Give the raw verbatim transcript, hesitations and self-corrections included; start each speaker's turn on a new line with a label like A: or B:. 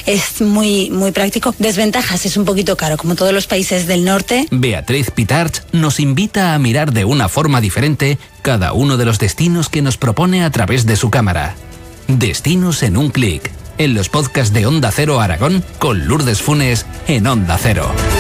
A: es muy, muy práctico. Desventajas, es un poquito caro, como todos los países del norte.
B: Beatriz Pitarch nos invita a mirar de una forma diferente cada uno de los destinos que nos propone a través de su cámara. Destinos en un clic, en los podcasts de Onda Cero Aragón con Lourdes Funes en Onda Cero.